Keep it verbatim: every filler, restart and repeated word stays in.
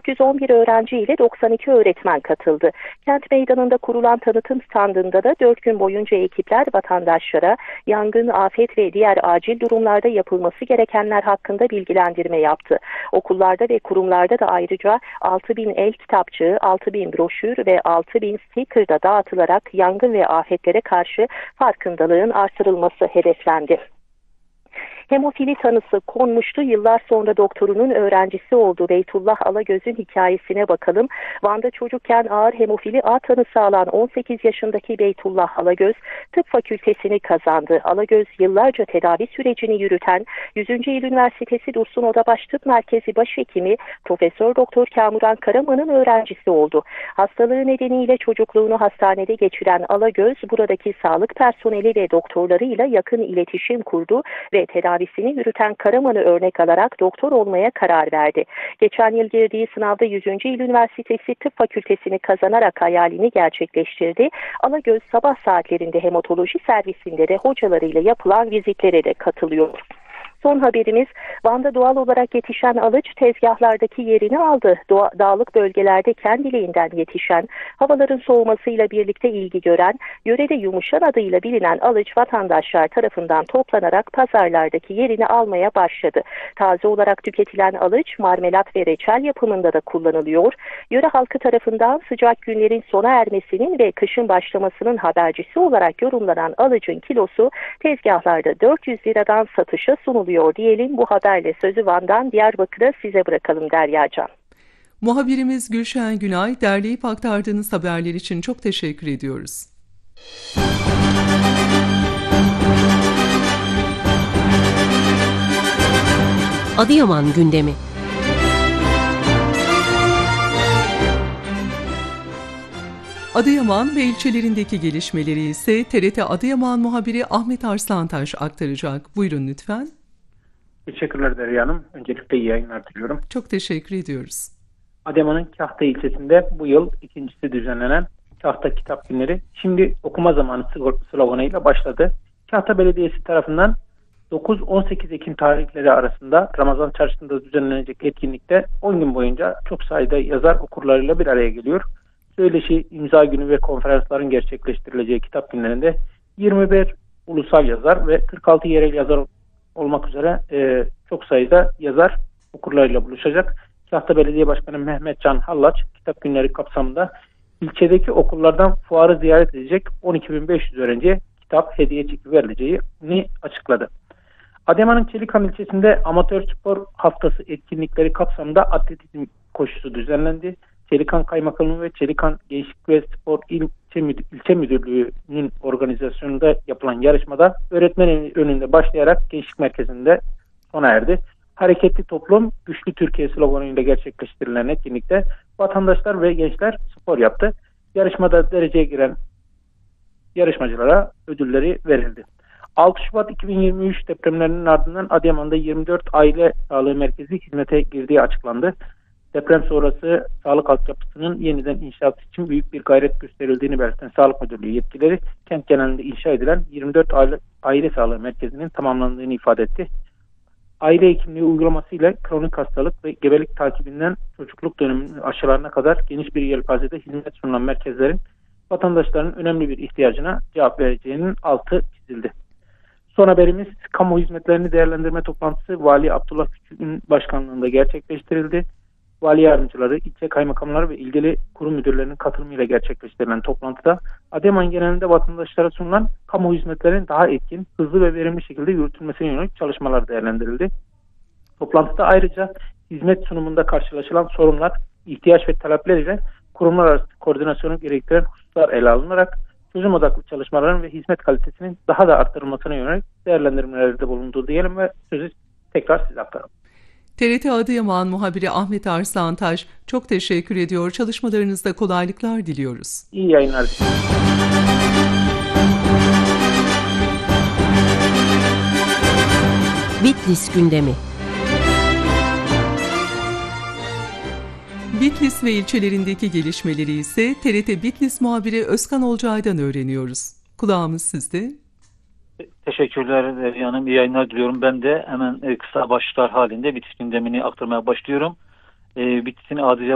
dört yüz on bir öğrenci ile doksan iki öğretmen katıldı. Kent meydanında kurulan tanıtım standında da dört gün boyunca ekipler vatandaşlara yangın, afet ve diğer acil durumlarda yapılması gerekenler hakkında bilgilendirme yaptı. Okullarda ve kurumlarda da ayrıca altı bin el kitapçığı, altı bin broşür ve altı bin sticker da dağıtılarak yangın ve afetlere karşı farkındalığın artırılması hedeflendi. Hemofili tanısı konmuştu. Yıllar sonra doktorunun öğrencisi olduğu Beytullah Alagöz'ün hikayesine bakalım. Van'da çocukken ağır hemofili A tanısı alan on sekiz yaşındaki Beytullah Alagöz tıp fakültesini kazandı. Alagöz yıllarca tedavi sürecini yürüten yüzüncü Eylül Üniversitesi Dursun Odabaş Tıp Merkezi Başhekimi Profesör Doktor Kamuran Karaman'ın öğrencisi oldu. Hastalığı nedeniyle çocukluğunu hastanede geçiren Alagöz buradaki sağlık personeli ve doktorlarıyla yakın iletişim kurdu ve tedavi tedavisini yürüten Karaman'ı örnek alarak doktor olmaya karar verdi. Geçen yıl girdiği sınavda yüzüncü Eylül Üniversitesi Tıp Fakültesini kazanarak hayalini gerçekleştirdi. Alagöz sabah saatlerinde hematoloji servisinde de hocalarıyla yapılan vizitlere de katılıyor. Son haberimiz, Van'da doğal olarak yetişen alıç tezgahlardaki yerini aldı. Doğa, dağlık bölgelerde kendiliğinden yetişen, havaların soğumasıyla birlikte ilgi gören, yörede yumuşan adıyla bilinen alıç vatandaşlar tarafından toplanarak pazarlardaki yerini almaya başladı. Taze olarak tüketilen alıç marmelat ve reçel yapımında da kullanılıyor. Yöre halkı tarafından sıcak günlerin sona ermesinin ve kışın başlamasının habercisi olarak yorumlanan alıcın kilosu tezgahlarda dört yüz liradan satışa sunuluyor diyelim. Bu haberle sözü Van'dan Diyarbakır'a size bırakalım Deryacan. Muhabirimiz Gülşen Günay, derleyip aktardığınız haberler için çok teşekkür ediyoruz. Adıyaman gündemi. Adıyaman ve ilçelerindeki gelişmeleri ise T R T Adıyaman muhabiri Ahmet Arslantaş aktaracak. Buyurun lütfen. Teşekkürler Derya Hanım. Öncelikle iyi yayınlar diliyorum. Çok teşekkür ediyoruz. Adıyaman'ın Kahta ilçesinde bu yıl ikincisi düzenlenen Kahta Kitap Günleri şimdi okuma zamanı sloganıyla başladı. Kahta Belediyesi tarafından dokuz on sekiz Ekim tarihleri arasında Ramazan Çarşısı'nda düzenlenecek etkinlikte on gün boyunca çok sayıda yazar okurlarıyla bir araya geliyor. Söyleşi, imza günü ve konferansların gerçekleştirileceği kitap günlerinde yirmi bir ulusal yazar ve kırk altı yerel yazar olmak üzere e, çok sayıda yazar okurlarıyla buluşacak. Kahta Belediye Başkanı Mehmet Can Hallaç kitap günleri kapsamında ilçedeki okullardan fuarı ziyaret edecek on iki bin beş yüz öğrenciye kitap hediye çeki verileceğini açıkladı. Adıyaman'ın Çelikan ilçesinde amatör spor haftası etkinlikleri kapsamında atletizm koşusu düzenlendi. Çelikan Kaymakamlığı ve Çelikan Gençlik ve Spor İlçe, Müdür, İlçe Müdürlüğü'nün organizasyonunda yapılan yarışmada öğretmen önünde başlayarak Gençlik Merkezi'nde sona erdi. Hareketli Toplum, Güçlü Türkiye sloganıyla gerçekleştirilen etkinlikte vatandaşlar ve gençler spor yaptı. Yarışmada dereceye giren yarışmacılara ödülleri verildi. altı Şubat iki bin yirmi üç depremlerinin ardından Adıyaman'da yirmi dört aile sağlığı merkezi hizmete girdiği açıklandı. Deprem sonrası sağlık altyapısının yeniden inşaatı için büyük bir gayret gösterildiğini belirten Sağlık Müdürlüğü yetkileri kent genelinde inşa edilen yirmi dört aile, aile sağlığı merkezinin tamamlandığını ifade etti. Aile hekimliği uygulamasıyla kronik hastalık ve gebelik takibinden çocukluk döneminin aşılarına kadar geniş bir yelpazede hizmet sunulan merkezlerin vatandaşların önemli bir ihtiyacına cevap vereceğinin altı çizildi. Son haberimiz kamu hizmetlerini değerlendirme toplantısı Vali Abdullah Küçük'ün başkanlığında gerçekleştirildi. Vali yardımcıları, ilçe kaymakamları ve ilgili kurum müdürlerinin katılımıyla gerçekleştirilen toplantıda Adıyaman genelinde vatandaşlara sunulan kamu hizmetlerinin daha etkin, hızlı ve verimli şekilde yürütülmesine yönelik çalışmalar değerlendirildi. Toplantıda ayrıca hizmet sunumunda karşılaşılan sorunlar, ihtiyaç ve talepler ile kurumlar arası koordinasyonu gerektiren hususlar ele alınarak çözüm odaklı çalışmaların ve hizmet kalitesinin daha da arttırılmasına yönelik değerlendirmelerde bulunduğu diyelim ve sözü tekrar size aktaralım. T R T Adıyaman muhabiri Ahmet Arslantaş çok teşekkür ediyor. Çalışmalarınızda kolaylıklar diliyoruz. İyi yayınlar diliyorum. Bitlis gündemi. Bitlis ve ilçelerindeki gelişmeleri ise T R T Bitlis muhabiri Özkan Olcay'dan öğreniyoruz. Kulağımız sizde. Teşekkürler Derya Hanım. İyi yayınlar diliyorum. Ben de hemen kısa başlıklar halinde Bitlis gündemini aktarmaya başlıyorum. Bitlis'in Adile